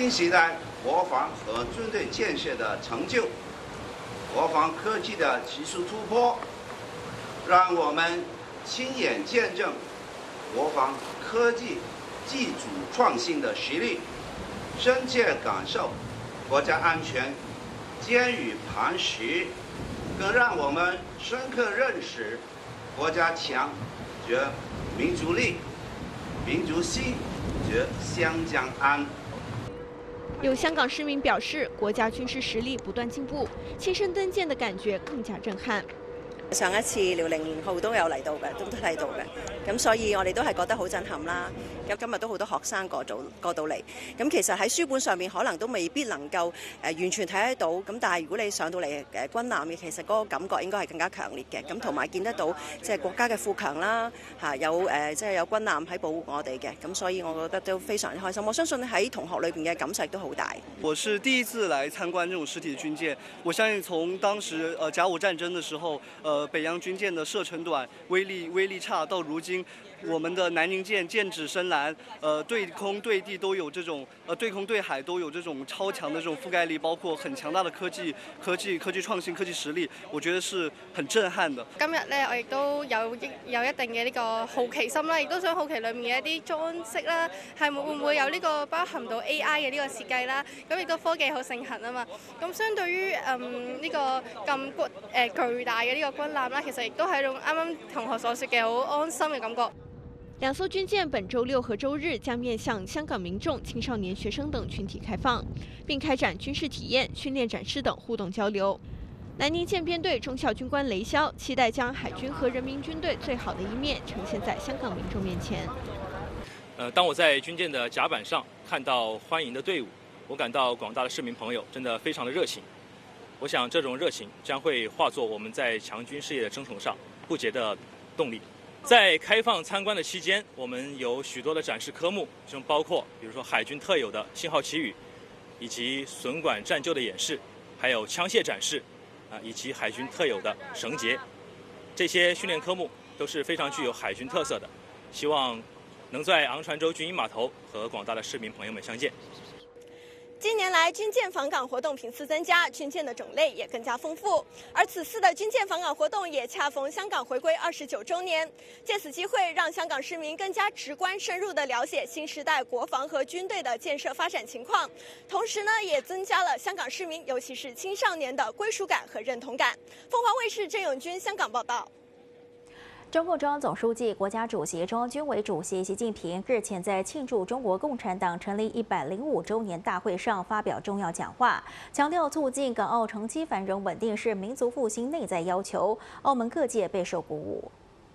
新时代国防和军队建设的成就，国防科技的技术突破，让我们亲眼见证国防科技自主创新的实力，深切感受国家安全坚于磐石，更让我们深刻认识国家强则民族力，民族兴则湘江安。 有香港市民表示，國家軍事實力不斷進步，親身登艦的感覺更加震撼。 上一次遼寧號都有嚟到嘅，都睇到嘅，咁所以我哋都係覺得好震撼啦。咁今日都好多學生過到嚟，咁其實喺書本上面可能都未必能夠完全睇得到，咁但係如果你上到嚟軍艦嘅，其實嗰個感覺應該係更加強烈嘅，咁同埋見得到即係國家嘅富強啦，有即係有軍艦喺保護我哋嘅，咁所以我覺得都非常開心。我相信喺同學裏邊嘅感受都好大。 我是第一次來參觀這種實體軍艦，我相信從當時甲午戰爭的時候，北洋軍艦的射程短、威力差，到如今我們的南寧艦劍指深藍，對空對地都有這種對空對海都有這種超強的這種覆蓋力，包括很強大的科技創新、科技實力，我覺得是很震撼的。 今日咧，我亦都有一定嘅呢個好奇心啦，亦都想好奇裡面嘅一啲裝飾啦，係會唔會有呢個包含到 AI 嘅呢個設計啦？咁亦都科技好盛行啊嘛。咁相對於呢個咁巨大嘅呢個軍艦啦，其實亦都係一種啱啱同學所說嘅好安心嘅感覺。 兩艘軍艦本週6和週日將面向香港民眾、青少年學生等群體開放，並開展軍事體驗、訓練展示等互動交流。南寧艦編隊中校軍官雷霄期待將海軍和人民軍隊最好的一面呈現在香港民眾面前。 當我在軍艦的甲板上看到歡迎的隊伍，我感到廣大的市民朋友真的非常的熱情。我想這種熱情將會化作我們在強軍事業的征程上不竭的動力。在開放參觀的期間，我們有許多的展示科目，其中包括比如說海軍特有的信號旗語，以及損管戰救的演示，還有槍械展示，以及海軍特有的繩結。這些訓練科目都是非常具有海軍特色的，希望能在昂船洲軍營碼頭和廣大的市民朋友們相見。 近年來，軍艦訪港活動頻次增加，軍艦的種類也更加豐富。而此次的軍艦訪港活動也恰逢香港回歸29週年，借此機會，讓香港市民更加直觀、深入地了解新時代國防和軍隊的建設發展情況。同時呢，也增加了香港市民，尤其是青少年的歸屬感和認同感。鳳凰衛視鄭永軍香港報道。 中共中央總書記、國家主席、中央軍委主席習近平日前在慶祝中國共產黨成立105週年大會上發表重要講話，強調促進港澳長期繁榮穩定是民族復興內在要求，澳門各界備受鼓舞。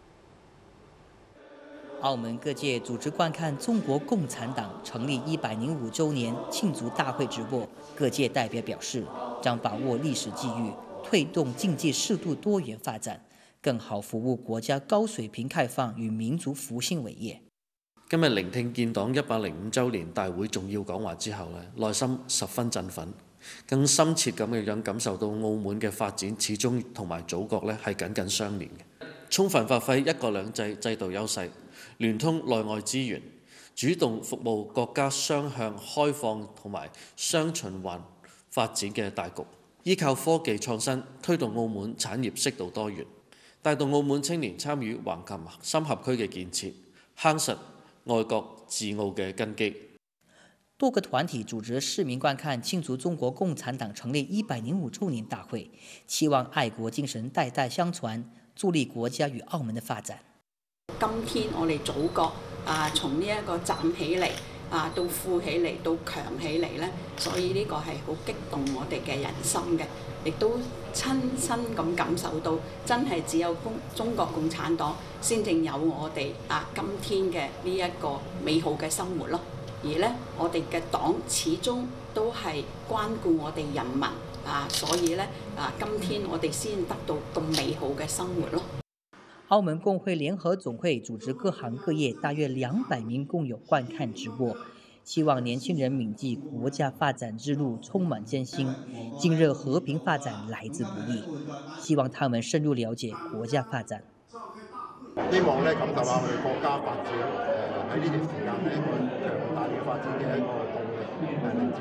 澳門各界組織觀看中國共產黨成立105週年慶祝大會直播，各界代表表示將把握歷史機遇，推動經濟適度多元發展，更好服務國家高水平開放與民族復興偉業。 今日聆聽建黨105週年大會重要講話之後咧，內心十分振奮，更深切咁樣感受到澳門嘅發展始終同埋祖國咧係緊緊相連嘅，充分發揮一國兩制制度優勢，聯通內外資源，主動服務國家雙向開放同埋雙循環發展嘅大局，依靠科技創新推動澳門產業適度多元，帶動澳門青年參與橫琴深合區嘅建設，夯實愛國治澳嘅根基。 多個團體組織市民觀看慶祝中國共產黨成立105週年大會，期望愛國精神代代相傳，助力國家與澳門的發展。 今天我哋祖國從呢一個站起嚟到富起嚟到強起嚟呢，所以呢個係好激動我哋嘅人心嘅，亦都親身咁感受到，真係只有中國共產黨先正有我哋今天嘅呢一個美好嘅生活咯。而呢，我哋嘅黨始終都係關顧我哋人民所以呢今天我哋先得到咁美好嘅生活咯。 澳門共會聯合總會組織各行各業大約200名工友觀看直播，希望年輕人銘記國家發展之路充滿艱辛，今日和平發展來之不易，希望他們深入了解國家發展。 希望咧感受下我哋國家發展喺呢段時間咧一個強大嘅發展嘅一個動力。